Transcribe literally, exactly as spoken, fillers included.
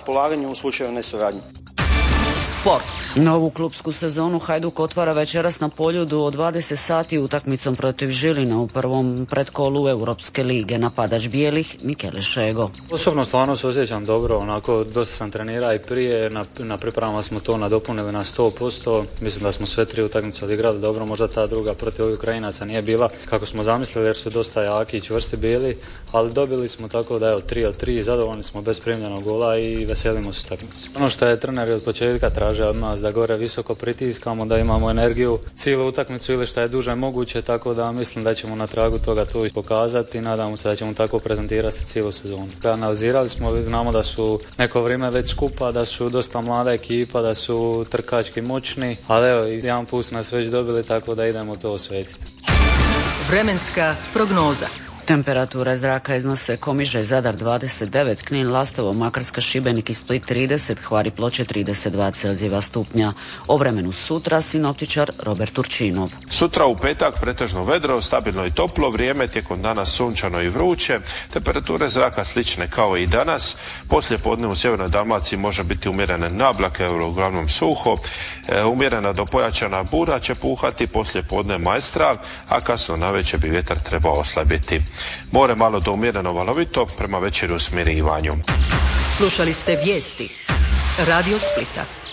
raspolaganju u slučaju nesuradnje. Sport. Novu klupsku sezonu Hajduk otvara večeras na Poljudu od dvadeset sati utakmicom protiv Žilina u prvom pretkolu Europske lige. Napadač bijelih Mikele Šego. Osobno stvarno se osjećam dobro, onako dosta sam trenirao i prije, na, na pripremama smo to nadopunili na sto posto. Mislim da smo sve tri utakmice odigrali dobro, možda ta druga protiv ovih Ukrajinaca nije bila kako smo zamislili jer su dosta jaki i čvrsti bili, ali dobili smo tako da je od tri od tri, zadovoljni smo bez primljenog gola i veselimo se utakmici. Ono što je trener od početka traže od nas da gore visoko pritiskamo, da imamo energiju cijelu utakmicu ili što je duže moguće, tako da mislim da ćemo na tragu toga to pokazati i nadamo se da ćemo tako prezentirati cijelu sezonu. Analizirali smo, znamo da su neko vrijeme već skupa, da su dosta mlada ekipa, da su trkački moćni, ali evo, jedan put nas već dobili, tako da idemo to osvetiti. Vremenska prognoza. Temperature zraka iznose Komiže, Zadar dvadeset devet, Knin, Lastovo, Makarska, Šibenik i Split trideset, Hvar i Ploče trideset dva Celzijeva stupnja. O vremenu sutra sinoptičar Robert Turčinov. Sutra u petak pretežno vedro, stabilno i toplo vrijeme, tijekom dana sunčano i vruće, temperature zraka slične kao i danas. Poslije podne u sjevernoj Dalmaciji može biti umjerene nablake, uglavnom suho, e, umjerena do pojačana bura će puhati, poslije podne majstral, a kasno navečer bi vjetar trebao oslabiti. More malo do umjereno valovito, prema večeru smirivanju. Slušali ste vijesti Radio Splita.